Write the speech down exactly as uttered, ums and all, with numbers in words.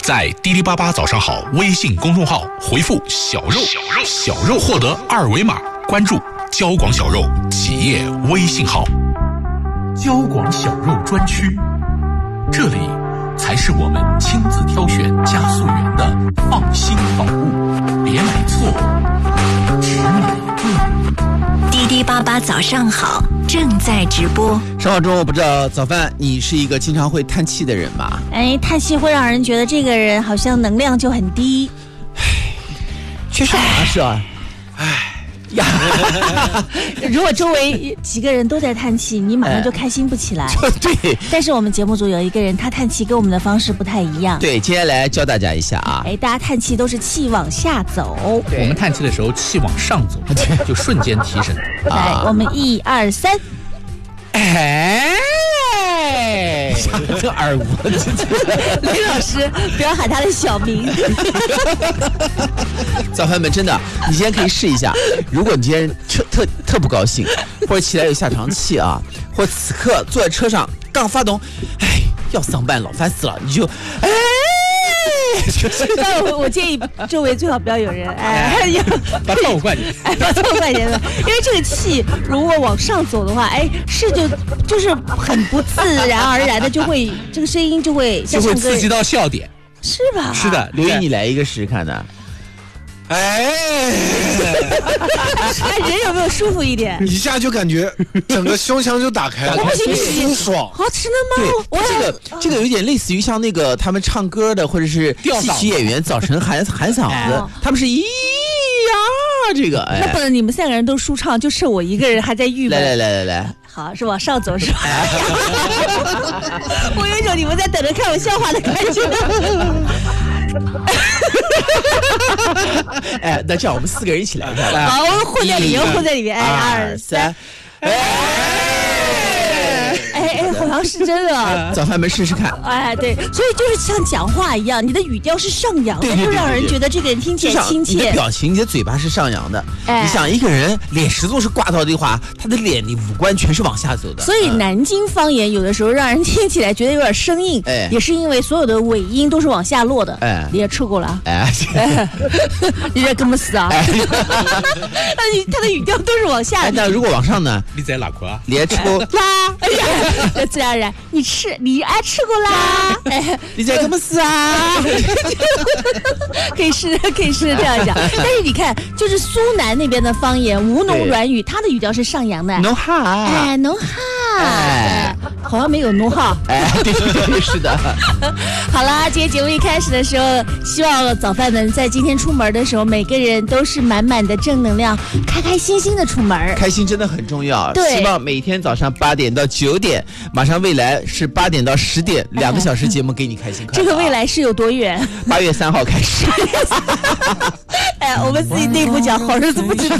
在滴滴八八早上好微信公众号回复小肉小肉小肉获得二维码，关注交广小肉企业微信号。交广小肉专区，这里才是我们亲自挑选加速员的放心宝物，别买错，只买对。 滴滴八八早上好正在直播。 生活中我不知道早饭你是一个经常会叹气的人吗？ 哎，叹气会让人觉得这个人好像能量就很低。 确实好像是啊。唉呀， 如果周围几个人都在叹气，你马上就开心不起来。 对。 但是我们节目组有一个人，他叹气跟我们的方式不太一样。 对，接下来教大家一下啊。 哎，大家叹气都是气往下走， 我们叹气的时候气往上走，就瞬间提升。 来，我们一二三。 哎，这耳蜗， 雷老师不要喊他的小名。 早饭们，真的，你今天可以试一下。如果你今天特特特不高兴，或者起来有下场气啊，或此刻坐在车上刚发动，哎，要上班了，烦死了，你就哎。 但我我建议周围最好不要有人，哎，要把窗户关起来， 哎，把窗户关起来的，因为这个气如果往上走的话，哎，是就就是很不自然而然的就会这个声音就会就会刺激到笑点， 是吧？ 是的， 刘毅，你来一个试试看呢。 哎， 人有没有舒服一点？ 一下就感觉整个胸腔就打开了，舒爽。 好吃的吗？ 对，这个这个有点类似于像那个他们唱歌的或者是戏曲演员早晨喊喊嗓子，他们是咦呀这个。哎， 那不能你们三个人都舒畅，就剩我一个人还在郁闷。 来来来来来， 好，是往上走是吧？我有一种你们在等着看我笑话的感觉。 哎，那这样我们四个人一起来， 好，我混在里面，混在里面，哎，二三，哎哎哎，好像是真的。 早饭们试试看。 哎，对，所以就是像讲话一样，你的语调是上扬的，就让人觉得这个人听起来亲切。 你的表情，你的嘴巴是上扬的。哎，你想一个人脸十足是挂到的话，他的脸你五官全是往下走的。 所以南京方言有的时候让人听起来觉得有点生硬，哎，也是因为所有的尾音都是往下落的。哎，你也吃过了。哎，你这根本死啊！他他的语调都是往下的。 那如果往上呢？ 你在哪块啊？ 你还吃过啦？哎呀，自然而然，你吃，你爱吃过啦？哎， 你在干么事啊？ 可以试，可以试这样讲。但是你看，就是苏南那边的方言，吴侬软语，它的语调是上扬的。 侬哈， 哎，侬哈，哎，好像没有侬哈。 哎，对对对，是的。 好啦，今天节目一开始的时候，希望早饭们在今天出门的时候，每个人都是满满的正能量，开开心心的出门。 开心真的很重要。 对， 希望每天早上八点到九点，马上未来是八点到十点，两个小时节目给你开心快乐。 这个未来是有多远？ 八月三号开始。 哎，我们自己内部讲，好日子不知道。